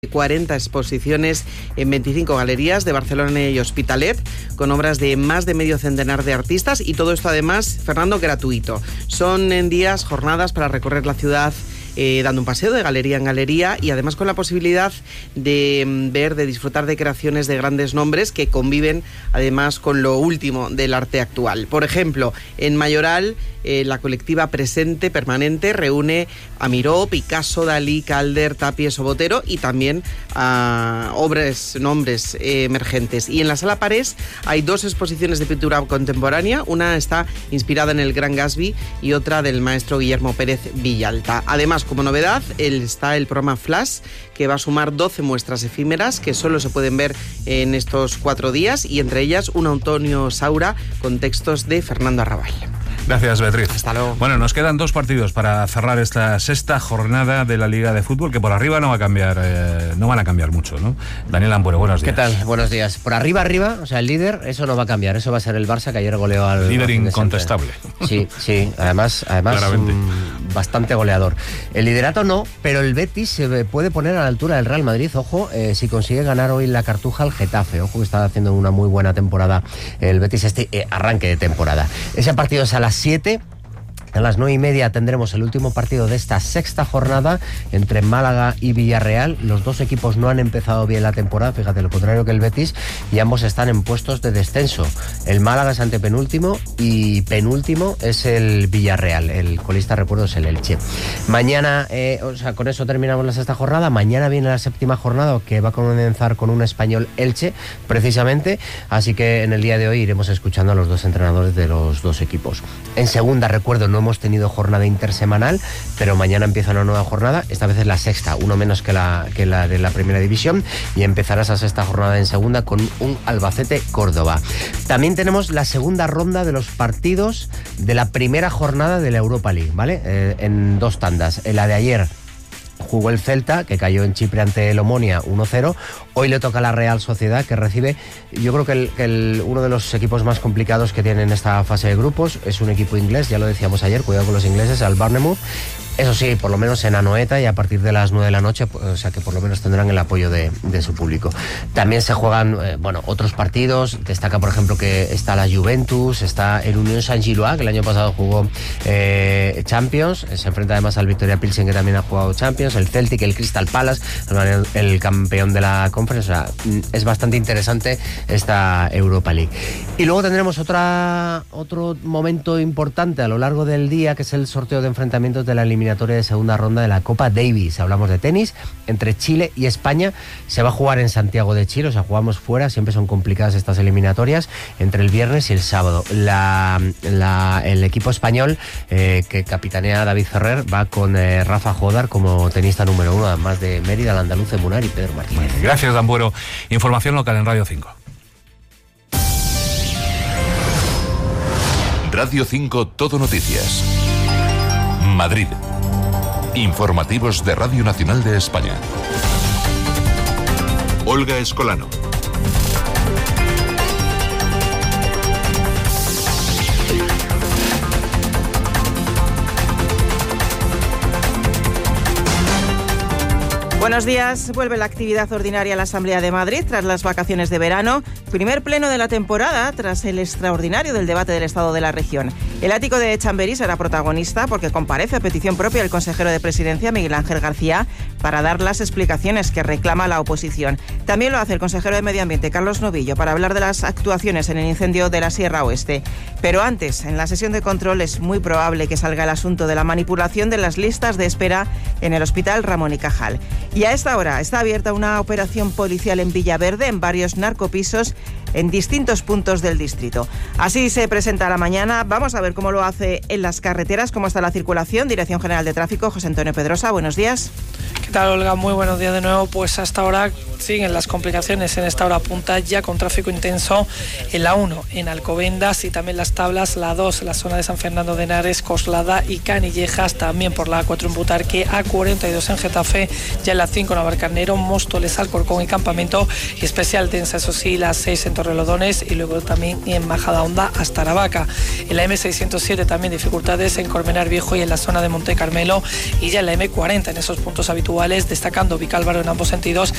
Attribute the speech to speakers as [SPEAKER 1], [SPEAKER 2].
[SPEAKER 1] 40 exposiciones en 25 galerías de Barcelona y Hospitalet, con obras de más de medio centenar de artistas, y todo esto además, Fernando, gratuito. Son jornadas para recorrer la ciudad dando un paseo de galería en galería, y además con la posibilidad de ver, de disfrutar de creaciones de grandes nombres que conviven además con lo último del arte actual. Por ejemplo, en Mayoral, la colectiva Presente Permanente reúne a Miró, Picasso, Dalí, Calder, Tapies o Botero, y también a nombres emergentes. Y en la Sala Parés hay dos exposiciones de pintura contemporánea. Una está inspirada en el Gran Gatsby y otra del maestro Guillermo Pérez Villalta. Además, como novedad, está el programa Flash, que va a sumar 12 muestras efímeras que solo se pueden ver en estos 4 días, y entre ellas un Antonio Saura con textos de Fernando Arrabal.
[SPEAKER 2] Gracias, Beatriz.
[SPEAKER 1] Hasta luego.
[SPEAKER 2] Bueno, nos quedan 2 partidos para cerrar esta sexta jornada de la Liga de Fútbol, que por arriba no va a cambiar, no van a cambiar mucho, ¿no? Daniel Ampuero, buenos días.
[SPEAKER 3] ¿Qué tal? Buenos días. Por arriba, o sea, el líder, eso no va a cambiar, eso va a ser el Barça, que ayer goleó al...
[SPEAKER 2] Líder incontestable.
[SPEAKER 3] Sí, además bastante goleador. El liderato no, pero el Betis se puede poner a la altura del Real Madrid, ojo, si consigue ganar hoy la Cartuja al Getafe, ojo que está haciendo una muy buena temporada el Betis, arranque de temporada. Ese partido es a las 7. A las 9:30 tendremos el último partido de esta sexta jornada entre Málaga y Villarreal. Los dos equipos no han empezado bien la temporada, fíjate, lo contrario que el Betis, y ambos están en puestos de descenso. El Málaga es antepenúltimo y penúltimo es el Villarreal. El colista, recuerdo, es el Elche. Mañana, con eso terminamos la sexta jornada. Mañana viene la séptima jornada, que va a comenzar con un Español Elche, precisamente. Así que en el día de hoy iremos escuchando a los dos entrenadores de los dos equipos. En segunda, recuerdo, no hemos tenido jornada intersemanal, pero mañana empieza una nueva jornada, esta vez es la sexta, uno menos que la de la primera división, y empezará esa sexta jornada en segunda con un Albacete-Córdoba. También tenemos la segunda ronda de los partidos de la primera jornada de la Europa League, ¿vale? En 2 tandas. En la de ayer jugó el Celta, que cayó en Chipre ante el Omonia 1-0. Hoy le toca a la Real Sociedad, que recibe, yo creo que uno de los equipos más complicados que tiene en esta fase de grupos. Es un equipo inglés, ya lo decíamos ayer, cuidado con los ingleses, al Bournemouth. Eso sí, por lo menos en Anoeta, y a partir de las 9 de la noche, o sea que por lo menos tendrán el apoyo de su público. También se juegan otros partidos. Destaca, por ejemplo, que está la Juventus, está el Unión Saint-Gilloise, que el año pasado jugó Champions, se enfrenta además al Victoria Pilsen, que también ha jugado Champions, el Celtic, el Crystal Palace, el campeón de la Conference. O sea, es bastante interesante esta Europa League. Y luego tendremos otro momento importante a lo largo del día, que es el sorteo de enfrentamientos de la eliminatoria de segunda ronda de la Copa Davis. Hablamos de tenis entre Chile y España. Se va a jugar en Santiago de Chile, o sea, jugamos fuera. Siempre son complicadas estas eliminatorias, entre el viernes y el sábado. El equipo español, que capitanea David Ferrer, va con Rafa Jodar como tenista número 1, además de Mérida, Landaluce, Munar y Pedro Martínez.
[SPEAKER 2] Gracias, Ampuero. Información local en Radio 5.
[SPEAKER 4] Radio 5 Todo Noticias. Madrid. Informativos de Radio Nacional de España. Olga Escolano.
[SPEAKER 5] Buenos días. Vuelve la actividad ordinaria a la Asamblea de Madrid tras las vacaciones de verano. Primer pleno de la temporada tras el extraordinario del debate del estado de la región. El ático de Chamberí será protagonista porque comparece a petición propia el consejero de Presidencia, Miguel Ángel García, para dar las explicaciones que reclama la oposición. También lo hace el consejero de Medio Ambiente, Carlos Novillo, para hablar de las actuaciones en el incendio de la Sierra Oeste. Pero antes, en la sesión de control es muy probable que salga el asunto de la manipulación de las listas de espera en el Hospital Ramón y Cajal. Y a esta hora está abierta una operación policial en Villaverde, en varios narcopisos, en distintos puntos del distrito. Así se presenta la mañana. Vamos a ver cómo lo hace en las carreteras, cómo está la circulación. Dirección General de Tráfico, José Antonio Pedrosa, buenos días.
[SPEAKER 6] ¿Qué tal, Olga? Muy buenos días de nuevo. Pues hasta ahora siguen las complicaciones en esta hora punta, ya con tráfico intenso en la 1, en Alcobendas, y también las Tablas, la 2, la zona de San Fernando de Henares, Coslada y Canillejas, también por la A4 en Butarque, A42 en Getafe, ya en la 5 en Navalcarnero, Móstoles, Alcorcón y Campamento, y especial densa, eso sí, la 6 en Torrelodones, y luego también en Majadahonda hasta Aravaca. En la M607 también dificultades en Colmenar Viejo y en la zona de Monte Carmelo, y ya en la M40 en esos puntos habituales, destacando Vicálvaro en ambos sentidos,